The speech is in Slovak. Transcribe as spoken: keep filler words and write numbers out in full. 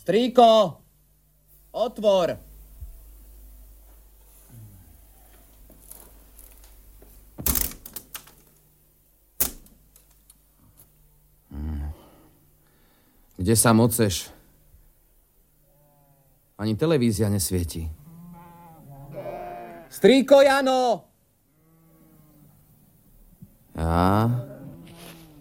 Strýko, otvor. Kde sa moceš? Ani televízia nesvieti. Strýko Jano! Ja?